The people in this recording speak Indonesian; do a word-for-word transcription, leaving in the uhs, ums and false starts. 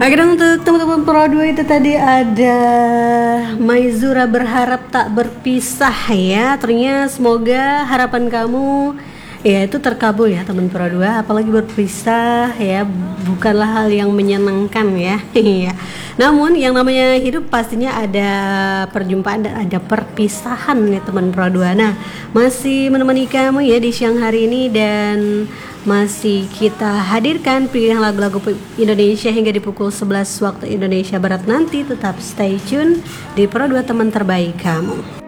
Oke dong, untuk teman-teman Pro dua itu tadi ada Maizura berharap tak berpisah ya. Ternyata semoga harapan kamu ya itu terkabul ya teman Pro dua. Apalagi berpisah ya bukanlah hal yang menyenangkan ya. Iya. Namun yang namanya hidup pastinya ada perjumpaan dan ada perpisahan ya teman Pro dua. Nah, masih menemani kamu ya di siang hari ini dan masih kita hadirkan pilihan lagu-lagu Indonesia hingga di pukul sebelas waktu Indonesia Barat nanti. Tetap stay tune di Pro dua teman terbaik kamu.